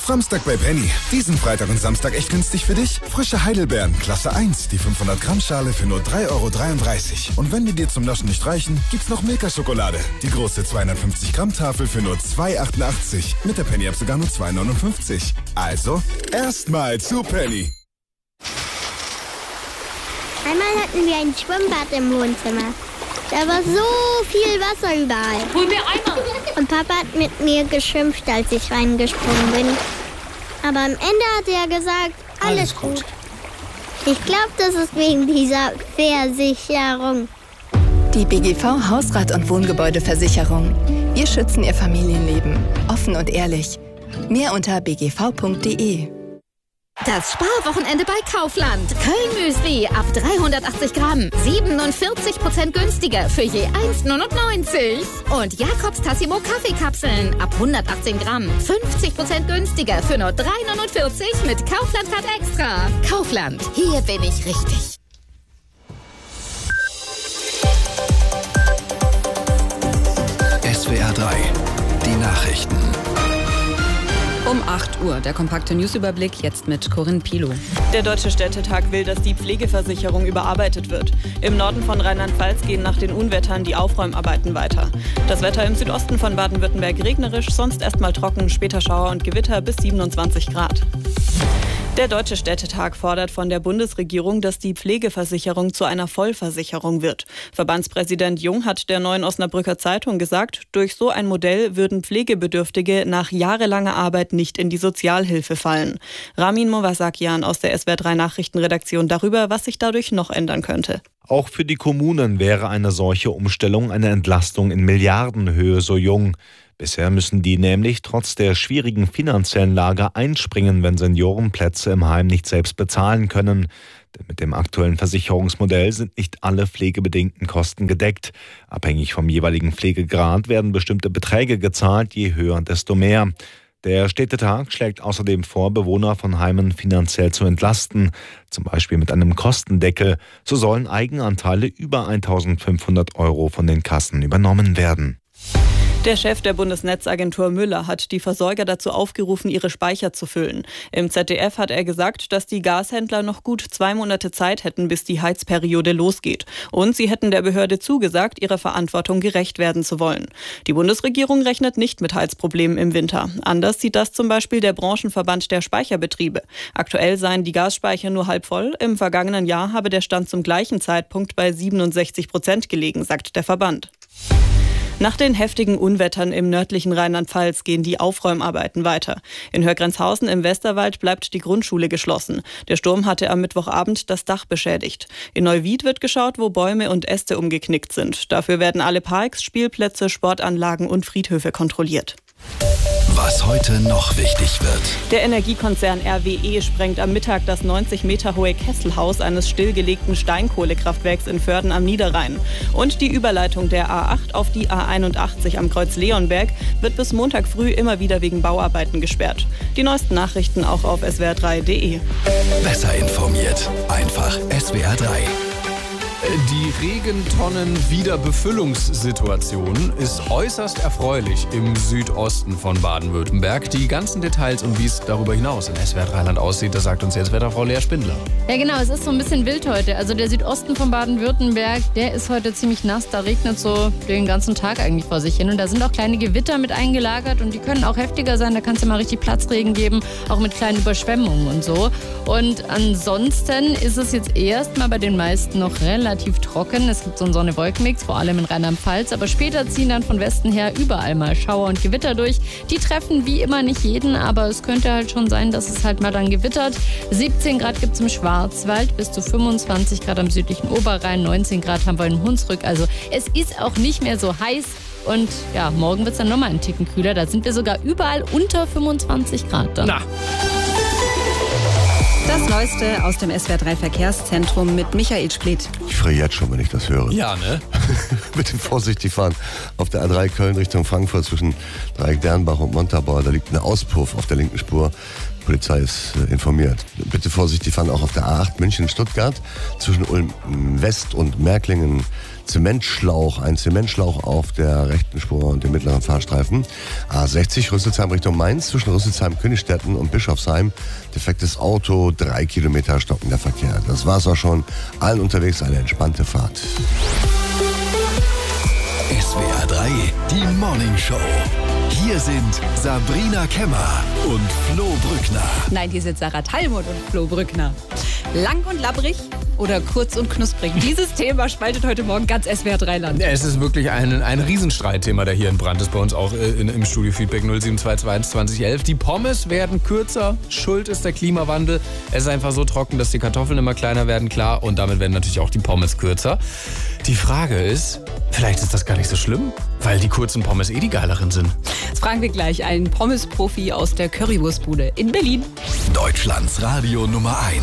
Samstag bei Penny. Diesen Freitag und Samstag echt günstig für dich? Frische Heidelbeeren, Klasse 1, die 500 Gramm Schale für nur 3,33 €. Und wenn die dir zum Naschen nicht reichen, gibt's noch Milka-Schokolade. Die große 250 Gramm Tafel für nur 2,88. Mit der Penny-App sogar nur 2,59. Also, erstmal zu Penny. Einmal hatten wir ein Schwimmbad im Wohnzimmer. Da war so viel Wasser überall. Hol mir Eimer. Und Papa hat mit mir geschimpft, als ich reingesprungen bin. Aber am Ende hat er gesagt, alles gut. Ich glaube, das ist wegen dieser Versicherung. Die BGV Hausrat- und Wohngebäudeversicherung. Wir schützen Ihr Familienleben. Offen und ehrlich. Mehr unter bgv.de. Das Sparwochenende bei Kaufland. Köln-Müsli ab 380 Gramm. 47% günstiger für je 1,99. Und Jakobs Tassimo Kaffeekapseln ab 118 Gramm. 50% günstiger für nur 3,49 mit Kaufland-Card extra. Kaufland, hier bin ich richtig. SWR 3, die Nachrichten. Um 8 Uhr, der kompakte Newsüberblick jetzt mit Corinne Pilow. Der Deutsche Städtetag will, dass die Pflegeversicherung überarbeitet wird. Im Norden von Rheinland-Pfalz gehen nach den Unwettern die Aufräumarbeiten weiter. Das Wetter im Südosten von Baden-Württemberg regnerisch, sonst erstmal trocken, später Schauer und Gewitter bis 27 Grad. Der Deutsche Städtetag fordert von der Bundesregierung, dass die Pflegeversicherung zu einer Vollversicherung wird. Verbandspräsident Jung hat der Neuen Osnabrücker Zeitung gesagt, durch so ein Modell würden Pflegebedürftige nach jahrelanger Arbeit nicht in die Sozialhilfe fallen. Ramin Movasakian aus der SWR 3 Nachrichtenredaktion darüber, was sich dadurch noch ändern könnte. Auch für die Kommunen wäre eine solche Umstellung eine Entlastung in Milliardenhöhe, so Jung. Bisher müssen die nämlich trotz der schwierigen finanziellen Lage einspringen, wenn Senioren Plätze im Heim nicht selbst bezahlen können. Denn mit dem aktuellen Versicherungsmodell sind nicht alle pflegebedingten Kosten gedeckt. Abhängig vom jeweiligen Pflegegrad werden bestimmte Beträge gezahlt, je höher, desto mehr. Der Städtetag schlägt außerdem vor, Bewohner von Heimen finanziell zu entlasten, zum Beispiel mit einem Kostendeckel. So sollen Eigenanteile über 1.500 € von den Kassen übernommen werden. Der Chef der Bundesnetzagentur Müller hat die Versorger dazu aufgerufen, ihre Speicher zu füllen. Im ZDF hat er gesagt, dass die Gashändler noch gut 2 Monate Zeit hätten, bis die Heizperiode losgeht. Und sie hätten der Behörde zugesagt, ihrer Verantwortung gerecht werden zu wollen. Die Bundesregierung rechnet nicht mit Heizproblemen im Winter. Anders sieht das zum Beispiel der Branchenverband der Speicherbetriebe. Aktuell seien die Gasspeicher nur halb voll. Im vergangenen Jahr habe der Stand zum gleichen Zeitpunkt bei 67% gelegen, sagt der Verband. Nach den heftigen Unwettern im nördlichen Rheinland-Pfalz gehen die Aufräumarbeiten weiter. In Hörgrenzhausen im Westerwald bleibt die Grundschule geschlossen. Der Sturm hatte am Mittwochabend das Dach beschädigt. In Neuwied wird geschaut, wo Bäume und Äste umgeknickt sind. Dafür werden alle Parks, Spielplätze, Sportanlagen und Friedhöfe kontrolliert. Was heute noch wichtig wird. Der Energiekonzern RWE sprengt am Mittag das 90 Meter hohe Kesselhaus eines stillgelegten Steinkohlekraftwerks in Vörden am Niederrhein. Und die Überleitung der A8 auf die A81 am Kreuz Leonberg wird bis Montag früh immer wieder wegen Bauarbeiten gesperrt. Die neuesten Nachrichten auch auf swr3.de. Besser informiert. Einfach SWR 3. Die Regentonnen-Wiederbefüllungssituation ist äußerst erfreulich im Südosten von Baden-Württemberg. Die ganzen Details und wie es darüber hinaus in SWR 3 aussieht, das sagt uns jetzt Wetterfrau Lea Spindler. Ja genau, es ist so ein bisschen wild heute. Also der Südosten von Baden-Württemberg, der ist heute ziemlich nass. Da regnet so den ganzen Tag eigentlich vor sich hin. Und da sind auch kleine Gewitter mit eingelagert und die können auch heftiger sein. Da kann es ja mal richtig Platzregen geben, auch mit kleinen Überschwemmungen und so. Und ansonsten ist es jetzt erstmal bei den meisten noch relativ trocken. Es gibt so einen Sonne-Wolken-Mix, vor allem in Rheinland-Pfalz. Aber später ziehen dann von Westen her überall mal Schauer und Gewitter durch. Die treffen wie immer nicht jeden, aber es könnte halt schon sein, dass es halt mal dann gewittert. 17 Grad gibt es im Schwarzwald, bis zu 25 Grad am südlichen Oberrhein, 19 Grad haben wir in Hunsrück. Also es ist auch nicht mehr so heiß. Und ja, morgen wird es dann nochmal einen Ticken kühler. Da sind wir sogar überall unter 25 Grad dann. Das Neueste aus dem SWR 3 Verkehrszentrum mit Michael Splitt. Ich friere jetzt schon, wenn ich das höre. Ja, ne? Bitte vorsichtig fahren. Auf der A3 Köln Richtung Frankfurt zwischen Dreieck Dernbach und Montabaur, da liegt ein Auspuff auf der linken Spur. Die Polizei ist informiert. Bitte vorsichtig fahren auch auf der A8 München-Stuttgart zwischen Ulm West und Märklingen. Ein Zementschlauch auf der rechten Spur und dem mittleren Fahrstreifen. A60 Rüsselsheim Richtung Mainz zwischen Rüsselsheim, Königstetten und Bischofsheim. Defektes Auto, 3 Kilometer stockender Verkehr. Das war's auch schon. Allen unterwegs eine entspannte Fahrt. SWR 3, die Morning Show. Hier sind Sabrina Kemmer und Flo Brückner. Nein, hier sind Sarah Talmud und Flo Brückner. Lang und labbrig oder kurz und knusprig? Dieses Thema spaltet heute Morgen ganz SWR 3 Land. Ja, es ist wirklich ein Riesenstreitthema, der hier in Brand ist. Bei uns auch im Studio Feedback 07221 2011. Die Pommes werden kürzer. Schuld ist der Klimawandel. Es ist einfach so trocken, dass die Kartoffeln immer kleiner werden, klar. Und damit werden natürlich auch die Pommes kürzer. Die Frage ist, vielleicht ist das gar nicht so schlimm, weil die kurzen Pommes die geileren sind. Jetzt fragen wir gleich einen Pommes-Profi aus der Currywurstbude in Berlin. Deutschlands Radio Nummer 1.